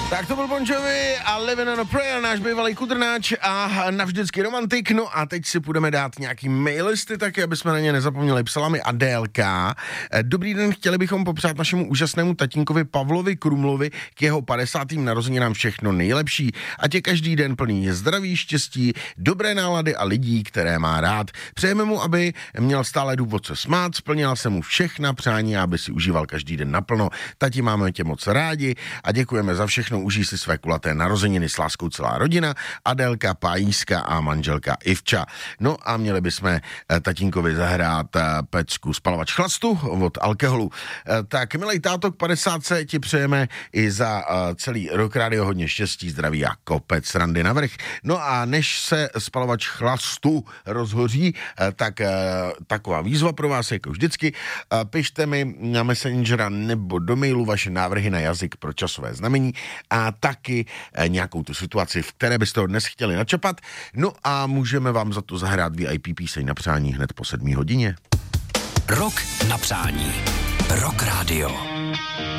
Tak to byl Bon Jovi a Living on a Prayer, náš bývalý kudrnáč a navždycky romantik. No a teď si půjdeme dát nějaký mailisty taky, aby jsme na ně nezapomněli. Psala mi Adélka. Dobrý den, chtěli bychom popřát našemu úžasnému tatínkovi Pavlovi Krumlovi k jeho 50. narozeninám všechno nejlepší. Ať je každý den plný zdraví, štěstí, dobré nálady a lidí, které má rád. Přejeme mu, aby měl stále důvod se smát, splnila se mu všechna přání a aby si užíval každý den naplno. Tati, máme tě moc rádi a děkujeme za všechno. Užij si své kulaté narozeniny s láskou celá rodina, Adélka, Pájíska a manželka Ivča. No a měli bychom tatínkovi zahrát pecku Spalovač chlastu od Alkoholu. Tak milej táto, k 50 ti přejeme i za celý rok rádio hodně štěstí, zdraví a kopec srandy navrch. No a než se Spalovač chlastu rozhoří, tak taková výzva pro vás jako vždycky. Pište mi na Messengera nebo do mailu vaše návrhy na jazyk pro časové znamení a taky nějakou tu situaci, v které byste ho dnes chtěli načapat. No a můžeme vám za to zahrát VIP píseň na přání hned po 7 hodině. Rok na přání. Rock Radio.